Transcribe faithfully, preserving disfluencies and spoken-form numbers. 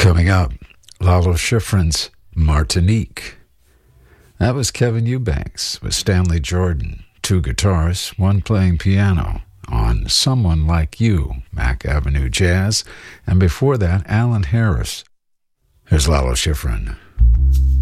Coming up, Lalo Schifrin's Martinique. That was Kevin Eubanks with Stanley Jordan, two guitars, one playing piano, on Someone Like You, Mack Avenue Jazz, and before that, Alan Harris. Here's Lalo Schifrin.